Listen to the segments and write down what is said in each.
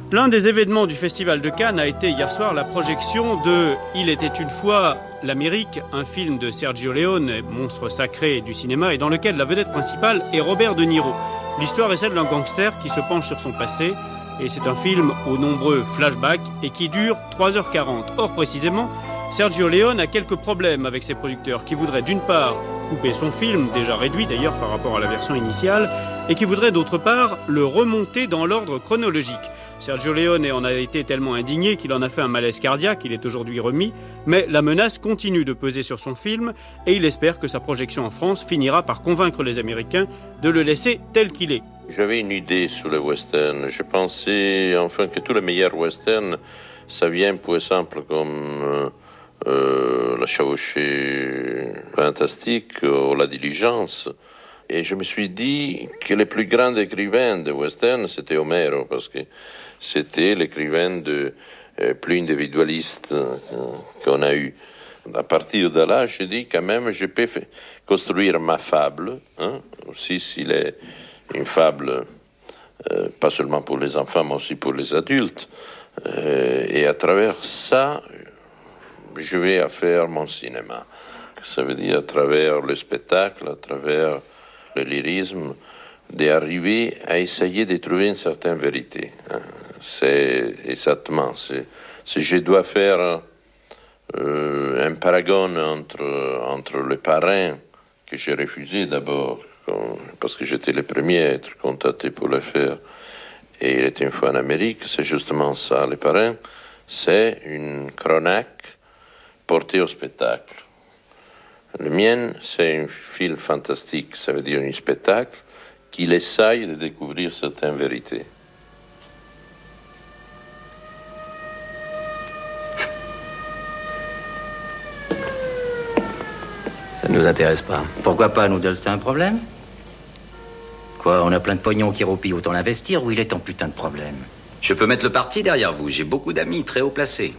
L'un des événements du Festival de Cannes a été hier soir la projection de « Il était une fois l'Amérique », un film de Sergio Leone, monstre sacré du cinéma, et dans lequel la vedette principale est Robert De Niro. L'histoire est celle d'un gangster qui se penche sur son passé, et c'est un film aux nombreux flashbacks et qui dure 3h40. Or, précisément, Sergio Leone a quelques problèmes avec ses producteurs qui voudraient d'une part couper son film, déjà réduit d'ailleurs par rapport à la version initiale, et qui voudraient d'autre part le remonter dans l'ordre chronologique. Sergio Leone en a été tellement indigné qu'il en a fait un malaise cardiaque, il est aujourd'hui remis, mais la menace continue de peser sur son film et il espère que sa projection en France finira par convaincre les Américains de le laisser tel qu'il est. J'avais une idée sur le western. Je pensais enfin que tous les meilleurs westerns, ça vient pour exemple comme La Chevauchée Fantastique ou La Diligence. Et je me suis dit que le plus grand écrivain de western, c'était Homero, parce que c'était l'écrivain plus individualiste qu'on a eu. À partir de là, je dis quand même, je peux construire ma fable, aussi s'il est une fable, pas seulement pour les enfants, mais aussi pour les adultes. Et à travers ça, je vais faire mon cinéma. Ça veut dire à travers le spectacle, à travers le lyrisme, d'arriver à essayer de trouver une certaine vérité. C'est exactement, si je dois faire un paragone entre le parrain, que j'ai refusé d'abord, parce que j'étais le premier à être contacté pour le faire, et il était une fois en Amérique, c'est justement ça, le parrain, c'est une chronique portée au spectacle. Le mien, c'est un film fantastique, ça veut dire un spectacle qui essaye de découvrir certaines vérités. Ça ne nous intéresse pas. Pourquoi pas, nous, c'est un problème? Quoi, on a plein de pognon qui roupille, autant l'investir ou il est en putain de problème? Je peux mettre le parti derrière vous, j'ai beaucoup d'amis très haut placés.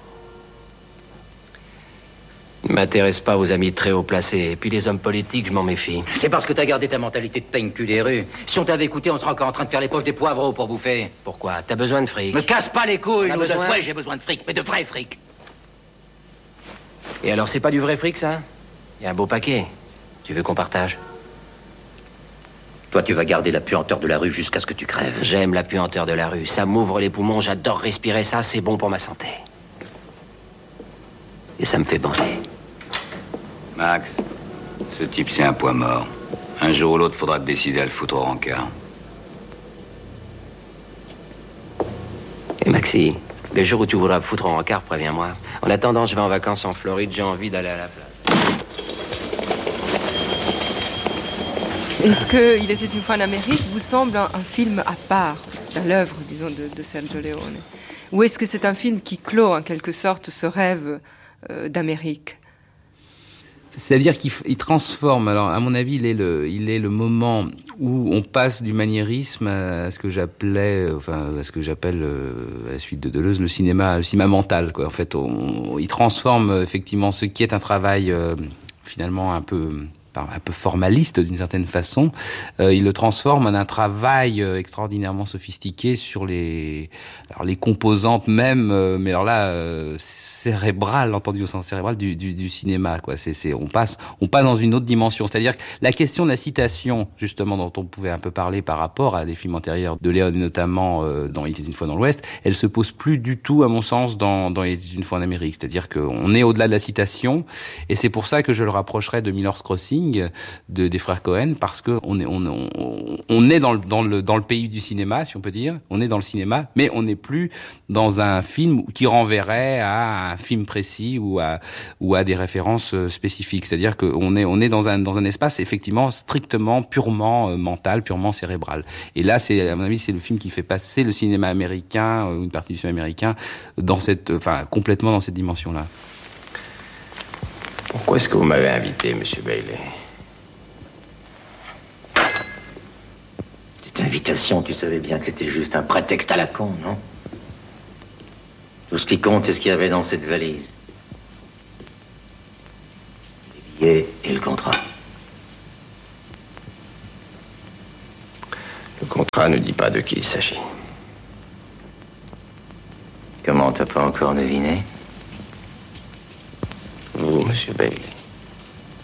Ne m'intéresse pas aux amis très haut placés. Et puis les hommes politiques, je m'en méfie. C'est parce que t'as gardé ta mentalité de peigne cul des rues. Si on t'avait écouté, on serait encore en train de faire les poches des poivreaux pour bouffer. Pourquoi? T'as besoin de fric. Me casse pas les couilles, nous. Ouais, j'ai besoin de fric, mais de vrai fric. Et alors, c'est pas du vrai fric, ça? Il y a un beau paquet. Tu veux qu'on partage? Toi, tu vas garder la puanteur de la rue jusqu'à ce que tu crèves. J'aime la puanteur de la rue. Ça m'ouvre les poumons, j'adore respirer ça, c'est bon pour ma santé. Et ça me fait bander. Max, ce type, c'est un poids mort. Un jour ou l'autre, faudra te décider à le foutre au rencard. Et Maxi, le jour où tu voudras me foutre en rencard, préviens-moi. En attendant, je vais en vacances en Floride, j'ai envie d'aller à la plage. Est-ce que Il était une fois en Amérique vous semble un film à part dans l'œuvre, disons, de Sergio Leone? Ou est-ce que c'est un film qui clôt en quelque sorte ce rêve d'Amérique? C'est-à-dire qu'il transforme, alors à mon avis, il est le moment où on passe du maniérisme à ce que j'appelle, à la suite de Deleuze, le cinéma mental, quoi. En fait, il transforme effectivement ce qui est un travail finalement un peu formaliste d'une certaine façon, il le transforme en un travail extraordinairement sophistiqué sur les composantes même, mais alors là cérébrales, entendu au sens cérébral du cinéma, quoi. On passe dans une autre dimension. C'est-à-dire que la question de la citation, justement, dont on pouvait un peu parler par rapport à des films antérieurs de Léon, notamment dans Il était une fois dans l'Ouest, elle se pose plus du tout, à mon sens, dans Il était une fois en Amérique. C'est-à-dire qu'on est au-delà de la citation, et c'est pour ça que je le rapprocherais de Miller's Crossing, des frères Cohen, parce que on est dans le pays du cinéma, si on peut dire. On est dans le cinéma, mais on n'est plus dans un film qui renverrait à un film précis ou à des références spécifiques. C'est-à-dire qu'on est dans un espace effectivement strictement, purement mental, purement cérébral. Et là, à mon avis, c'est le film qui fait passer le cinéma américain, ou une partie du cinéma américain, complètement dans cette dimension-là. Pourquoi est-ce que vous m'avez invité, Monsieur Bailey? Cette invitation, tu savais bien que c'était juste un prétexte à la con, non? Tout ce qui compte, c'est ce qu'il y avait dans cette valise. Les billets et le contrat. Le contrat ne dit pas de qui il s'agit. Comment, t'as pas encore deviné? Vous, monsieur Bailey.